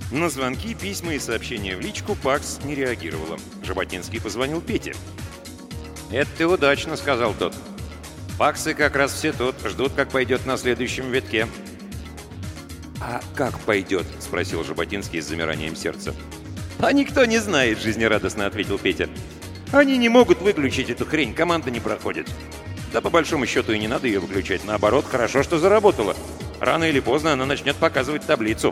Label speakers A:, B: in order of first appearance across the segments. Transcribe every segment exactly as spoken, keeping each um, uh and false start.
A: На звонки, письма и сообщения в личку Пакс не реагировала. Жаботинский позвонил Пете. «Это ты удачно», — сказал тот. «Паксы как раз все тут, ждут, как пойдет на следующем витке». «А как пойдет?» — спросил Жаботинский с замиранием сердца. «А никто не знает», — жизнерадостно ответил Петя. «Они не могут выключить эту хрень, команда не проходит. Да по большому счету и не надо ее выключать. Наоборот, хорошо, что заработала. Рано или поздно она начнет показывать таблицу».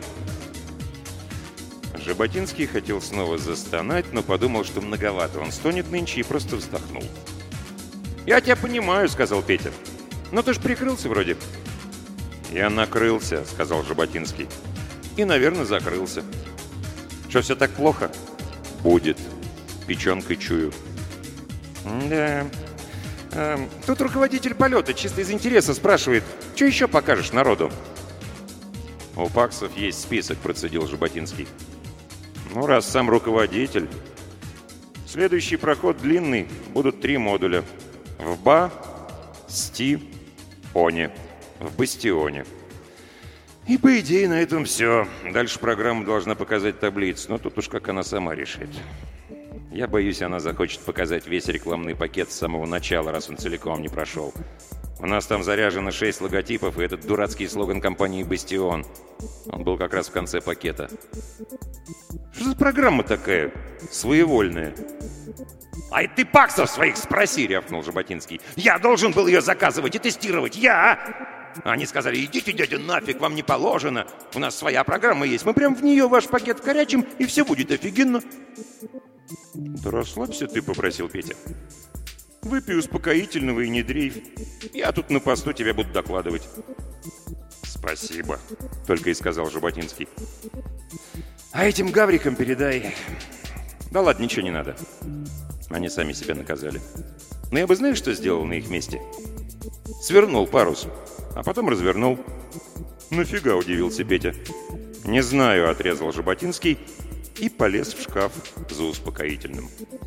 A: Жаботинский хотел снова застонать, но подумал, что многовато он стонет нынче, и просто вздохнул. «Я тебя понимаю», — сказал Петя. «Но ты ж прикрылся вроде». «Я накрылся», — сказал Жаботинский. «И, наверное, закрылся». «Что, все так плохо?» «Будет. Печенкой чую». «Да. Эм, тут руководитель полета чисто из интереса спрашивает, что еще покажешь народу?» «У Паксов есть список», — процедил Жаботинский. «Ну, раз сам руководитель. Следующий проход длинный. Будут три модуля. В Ба, Сти, Они. В Бастионе. И, по идее, на этом все. Дальше программа должна показать таблицу, но тут уж как она сама решит. Я боюсь, она захочет показать весь рекламный пакет с самого начала, раз он целиком не прошел. У нас там заряжено шесть логотипов и этот дурацкий слоган компании «Бастион». Он был как раз в конце пакета. Что за программа такая? Своевольная. «Ай ты Паксов своих спроси!» — рявкнул Жаботинский. «Я должен был ее заказывать и тестировать! Я!» Они сказали: «Идите, дядя, нафиг, вам не положено. У нас своя программа есть. Мы прям в нее ваш пакет вкорячим, и все будет офигенно». «Да расслабься ты», — попросил Петя. «Выпей успокоительного и не дрейф. Я тут на посту тебя буду докладывать». «Спасибо», — только и сказал Жаботинский. «А этим гаврикам передай...» «Да ладно, ничего не надо. Они сами себя наказали. Но я бы, знаешь, что сделал на их месте? Свернул парус, а потом развернул». «Нафига?» — удивился Петя. «Не знаю», — отрезал Жаботинский и полез в шкаф за успокоительным.